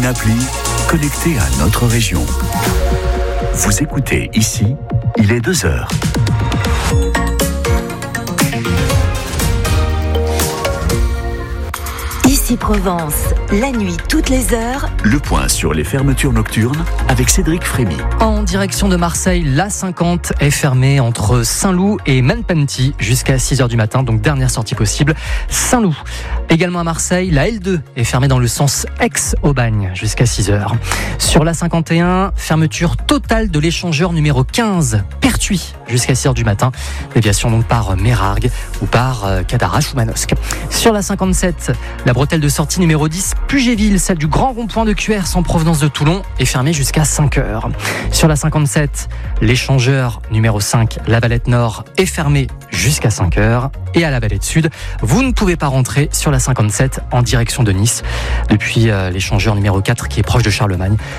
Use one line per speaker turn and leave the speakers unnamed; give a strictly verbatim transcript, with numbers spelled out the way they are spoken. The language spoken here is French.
une appli connectée à notre région. Vous écoutez ici, il est deux heures.
Ici Provence, la nuit toutes les heures.
Le point sur les fermetures nocturnes avec Cédric Frémy.
En direction de Marseille, l'A cinquante est fermée entre Saint-Loup et Menpenty jusqu'à six heures du matin, donc dernière sortie possible, Saint-Loup. Également à Marseille, la L deux est fermée dans le sens Aix-Aubagne jusqu'à six heures. Sur l'A cinquante et un, fermeture totale de l'échangeur numéro quinze, Pertuis, jusqu'à six heures du matin. Déviation donc par Mérargues ou par Cadarache ou Manosque. Sur l'A cinquante-sept, la bretelle de sortie numéro dix, Pugetville, celle du grand rond-point de Q R en provenance de Toulon, est fermée jusqu'à cinq heures. Sur la cinquante-sept, l'échangeur numéro cinq, la Valette Nord, est fermée jusqu'à cinq heures. Et à la Valette Sud, vous ne pouvez pas rentrer sur la cinquante-sept en direction de Nice depuis euh, l'échangeur numéro quatre qui est proche de Charlemagne.